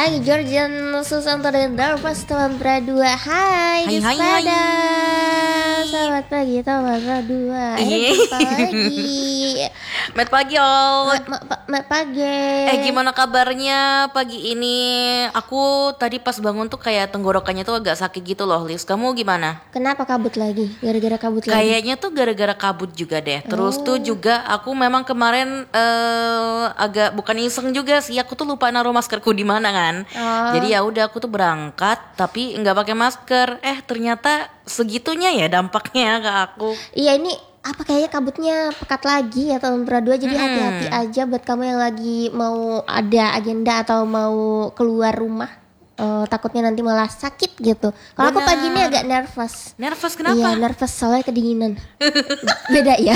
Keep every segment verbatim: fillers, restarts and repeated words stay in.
lagi Georgian Susanto dan Darvas teman berdua. Hai, Hai, hai, Gispada. hai. Selamat pagi teman berdua. Eh, Iya. jumpa lagi. Selamat pagi, Ol. Ma- ma- pa- ma- pagi. Eh, gimana kabarnya pagi ini? Aku tadi pas bangun tuh kayak tenggorokannya tuh agak sakit gitu loh, Lis. Kamu gimana? Kenapa kabut lagi? Gara-gara kabut lagi. Kayaknya tuh gara-gara kabut juga deh. Terus tuh juga aku memang kemarin eh, agak bukan iseng juga sih. Aku tuh lupa naruh maskerku di mana kan. Oh. Jadi ya udah aku tuh berangkat tapi nggak pakai masker. Eh ternyata segitunya ya dampaknya ke aku. Iya, ini apa kayaknya kabutnya pekat lagi ya teman berdua. Jadi Mm-mm. hati-hati aja buat kamu yang lagi mau ada agenda atau mau keluar rumah. Eh, takutnya nanti malah sakit gitu. Kalau aku Benar. pagi ini agak nervous. Nervous kenapa? Iya, nervous soalnya kedinginan. Beda ya.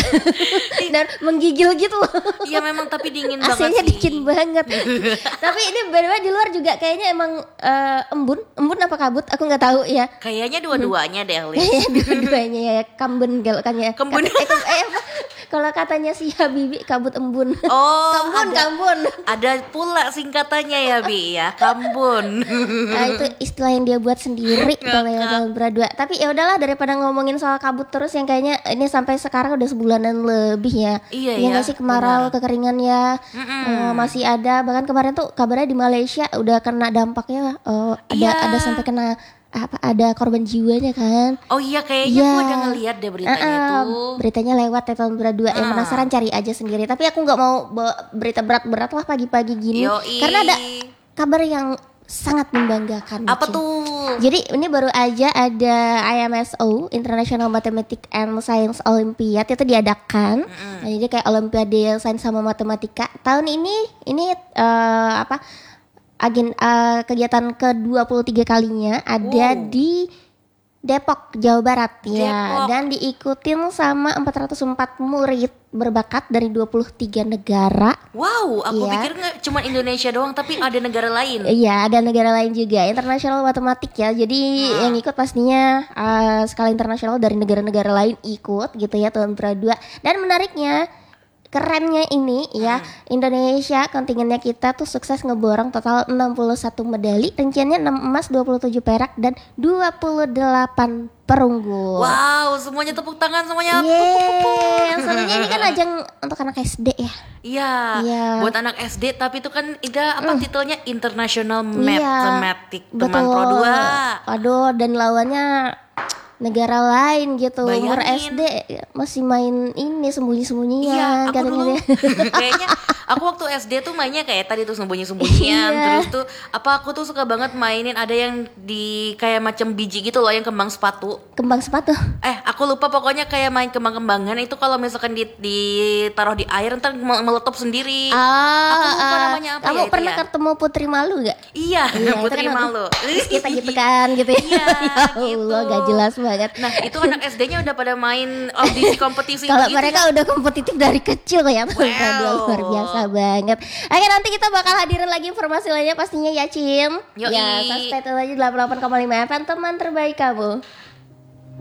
Dan menggigil gitu loh. Iya memang tapi dingin A C-nya banget sih. dingin banget. Tapi ini beda di luar juga kayaknya emang eh, embun, embun apa kabut? Aku nggak tahu ya. Kayaknya dua-duanya deh, Lis. Kayaknya dua-duanya ya, kambun kalau kan ya. Kembun. Kata- eh, kem- eh, apa? Kalau katanya si Habibi kabut embun. Oh, Kambun, ada, kambun. ada pula singkatannya ya, Bi ya, Kambun. Nah, itu istilah yang dia buat sendiri kalau yang dalam berdua. Tapi ya udahlah, daripada ngomongin soal kabut terus yang kayaknya ini sampai sekarang udah sebulanan lebih ya. Iya Ya ya, nggak sih, kemarau, benar. kekeringan ya. Mm-mm. Eh, masih ada, bahkan kemarin tuh kabarnya di Malaysia udah kena dampaknya. eh, ada Iya. ada sampai kena apa, ada korban jiwanya kan. Oh iya, kayaknya Iya. gua ada ngeliat deh beritanya Eh-eh, tuh. beritanya lewat ya tahun berdua. Yang Ah. penasaran cari aja sendiri. Tapi aku nggak mau bawa berita berat-berat lah pagi-pagi gini. Yoi. Karena ada kabar yang sangat membanggakan. Apa Cin. tuh? Jadi ini baru aja ada I M S O, International Mathematics and Science Olympiad, itu diadakan. Nah, jadi kayak Olimpiade Sains sama Matematika. Tahun ini ini eh, apa? Agen eh, kegiatan ke dua puluh tiga kalinya ada Wow. di Depok, Jawa Barat ya, Depok. dan diikutin sama empat ratus empat murid berbakat dari dua puluh tiga negara. Wow, aku Iya. pikir nggak cuma Indonesia doang, tapi ada negara lain. Iya, ada negara lain juga, internasional matematik ya. Jadi yang ikut pastinya uh, skala internasional dari negara-negara lain ikut gitu ya tahun dua. Dan menariknya, kerennya ini ya, Indonesia kontingennya kita tuh sukses ngeborong total enam puluh satu medali, rinciannya enam emas, dua puluh tujuh perak dan dua puluh delapan perunggu. Wow, semuanya tepuk tangan semuanya. Yeay, soalnya ini kan ajang untuk anak S D ya. Iya, Iya. buat anak S D tapi itu kan ada apa titelnya International Iya, Mathematics teman betul. Pro dua. Aduh, dan lawannya negara lain gitu. Umur S Bayangin. D masih main ini sembunyi-sembunyian Iya, aku katanya dulu dia. kayaknya aku waktu S D tuh mainnya kayak tadi tuh sembunyi-sembunyian. Iya. Terus tuh apa aku tuh suka banget mainin ada yang di kayak macam biji gitu loh, yang kembang sepatu. Kembang sepatu. Eh, aku lupa pokoknya kayak main kembang-kembangan itu kalau misalkan di, ditaruh di air ntar me- meletup sendiri. Ah, Aku lupa ah. namanya apa Kamu ya itu pernah ya? ketemu Putri Malu gak? Iya, Iya, itu Putri kan Malu. Terus kita gitu kan gitu ya. Iya, Ya gitu. Allah, gak jelas banget. Nah, itu anak S D-nya udah pada main audisi kompetisi Kalau begitu mereka ya. udah kompetitif dari kecil ya, Wow. wow. Luar biasa banget. Oke, nanti kita bakal hadirin lagi informasi lainnya pastinya ya, Cim. Yoi. Ya, stay tune aja delapan puluh delapan koma lima F M, teman terbaik kamu.